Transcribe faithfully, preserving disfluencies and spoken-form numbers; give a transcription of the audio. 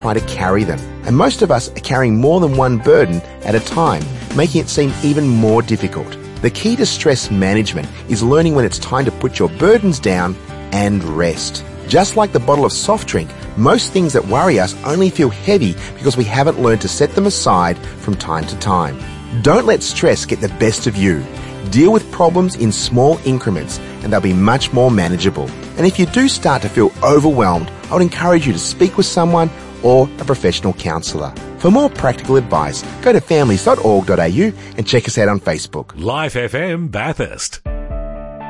try to carry them. And most of us are carrying more than one burden at a time, making it seem even more difficult. The key to stress management is learning when it's time to put your burdens down and rest. Just like the bottle of soft drink, most things that worry us only feel heavy because we haven't learned to set them aside from time to time. Don't let stress get the best of you. Deal with problems in small increments and they'll be much more manageable. And if you do start to feel overwhelmed, I would encourage you to speak with someone or a professional counsellor. For more practical advice, go to families dot org dot a u and check us out on Facebook. Life F M Bathurst.